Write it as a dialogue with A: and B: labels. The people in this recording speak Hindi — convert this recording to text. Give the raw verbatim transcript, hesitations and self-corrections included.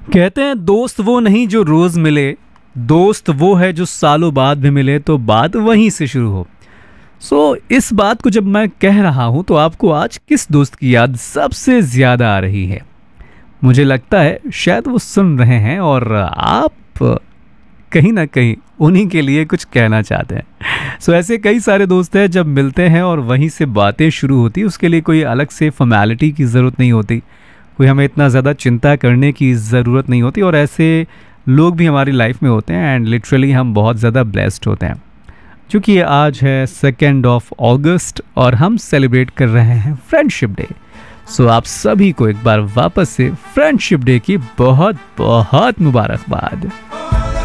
A: कहते हैं दोस्त वो नहीं जो रोज मिले, दोस्त वो है जो सालों बाद भी मिले तो बात वहीं से शुरू हो। सो इस बात को जब मैं कह रहा हूं तो आपको आज किस दोस्त की याद सबसे ज्यादा आ रही है? मुझे लगता है शायद वो सुन रहे हैं और आप कहीं ना कहीं उन्हीं के लिए कुछ कहना चाहते हैं। सो ऐसे कई सारे दोस्त हैं, जब मिलते हैं और वहीं से बातें शुरू होती, उसके लिए कोई अलग से फॉर्मेलिटी की ज़रूरत नहीं होती, कोई हमें इतना ज़्यादा चिंता करने की ज़रूरत नहीं होती। और ऐसे लोग भी हमारी लाइफ में होते हैं एंड लिटरली हम बहुत ज़्यादा ब्लेस्ड होते हैं। क्योंकि आज है सेकेंड ऑफ अगस्त और हम सेलिब्रेट कर रहे हैं फ्रेंडशिप डे। सो आप सभी को एक बार वापस से फ्रेंडशिप डे की बहुत बहुत मुबारकबाद।